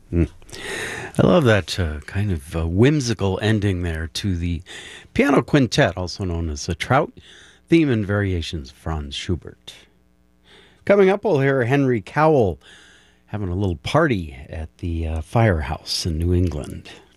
Mm. I love that kind of whimsical ending there to the piano quintet, also known as the Trout theme and variations, Franz Schubert. Coming up, we'll hear Henry Cowell having a little party at the firehouse in New England.